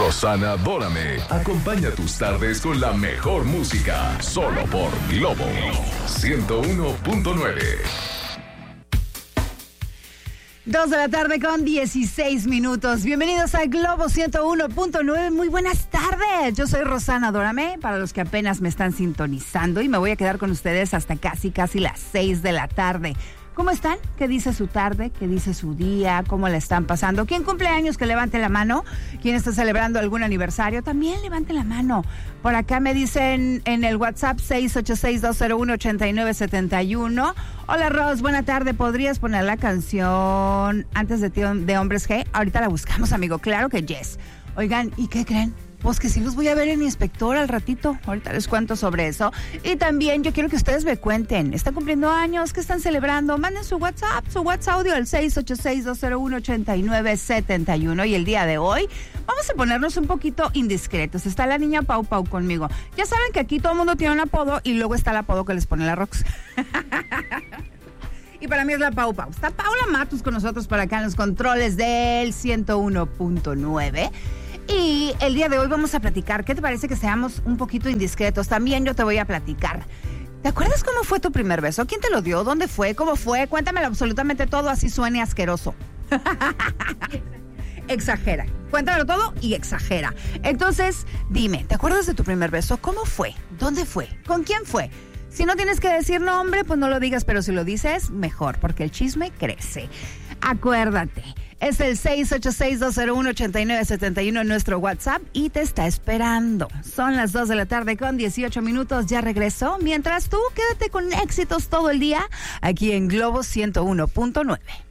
Rosana Dórame acompaña tus tardes con la mejor música, solo por Globo 101.9. 2 de la tarde con 16 minutos. Bienvenidos a Globo 101.9. Muy buenas tardes. Yo soy Rosana Dórame, para los que apenas me están sintonizando, y me voy a quedar con ustedes hasta casi las 6 de la tarde. ¿Cómo están? ¿Qué dice su tarde? ¿Qué dice su día? ¿Cómo la están pasando? ¿Quién cumple años? Que levante la mano. ¿Quién está celebrando algún aniversario? También levante la mano. Por acá me dicen en el WhatsApp 686-201-8971. Hola Ros, buena tarde. ¿Podrías poner la canción Antes de Hombres G? Ahorita la buscamos, amigo. Claro que yes. Oigan, ¿y qué creen? Pues que sí los voy a ver en Inspector al ratito. Ahorita les cuento sobre eso. Y también yo quiero que ustedes me cuenten. ¿Están cumpliendo años? ¿Qué están celebrando? Manden su WhatsApp audio al 686-201-8971. Y el día de hoy vamos a ponernos un poquito indiscretos. Está la niña Pau Pau conmigo. Ya saben que aquí todo el mundo tiene un apodo y luego está el apodo que les pone la Rox. Y para mí es la Pau Pau. Está Paula Matus con nosotros para acá en los controles del 101.9. Y el día de hoy vamos a platicar. ¿Qué te parece que seamos un poquito indiscretos? También yo te voy a platicar. ¿Te acuerdas cómo fue tu primer beso? ¿Quién te lo dio? ¿Dónde fue? ¿Cómo fue? Cuéntamelo absolutamente todo, así suene asqueroso. Exagera. Cuéntamelo todo y exagera. Entonces, dime, ¿te acuerdas de tu primer beso? ¿Cómo fue? ¿Dónde fue? ¿Con quién fue? Si no tienes que decir nombre, pues no lo digas, pero si lo dices, mejor, porque el chisme crece. Acuérdate, es el 686-201-8971 en nuestro WhatsApp y te está esperando. Son las 2 de la tarde con 18 minutos, ya regresó. Mientras tú, quédate con éxitos todo el día aquí en Globo 101.9.